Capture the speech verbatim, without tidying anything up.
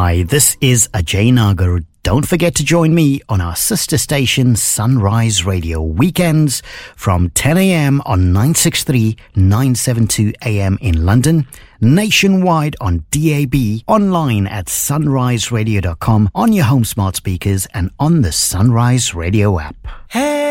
Hi, this is Ajay Nagar. Don't forget to join me on our sister station Sunrise Radio weekends from ten a.m. on nine sixty-three, nine seventy-two A M in London, nationwide on D A B, online at sunrise radio dot com, on your home smart speakers and on the Sunrise Radio app. Hey!